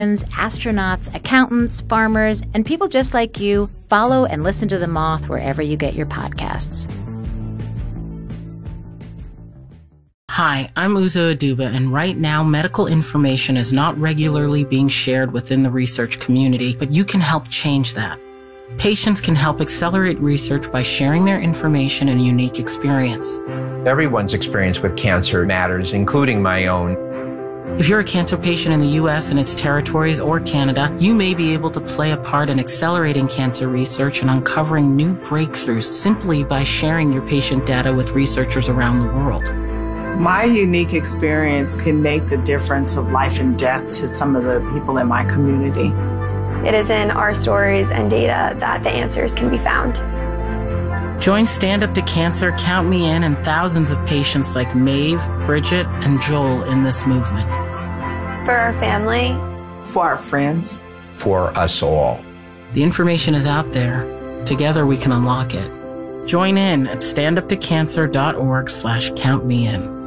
astronauts, accountants, farmers, and people just like you, follow and listen to The Moth wherever you get your podcasts. Hi, I'm Uzo Aduba, and right now medical information is not regularly being shared within the research community, but you can help change that. Patients can help accelerate research by sharing their information and unique experience. Everyone's experience with cancer matters, including my own. If you're a cancer patient in the U.S. and its territories or Canada, you may be able to play a part in accelerating cancer research and uncovering new breakthroughs simply by sharing your patient data with researchers around the world. My unique experience can make the difference of life and death to some of the people in my community. It is in our stories and data that the answers can be found. Join Stand Up to Cancer, Count Me In, and thousands of patients like Maeve, Bridget, and Joel in this movement. For our family. For our friends. For us all. The information is out there. Together we can unlock it. Join in at standuptocancer.org/countmein.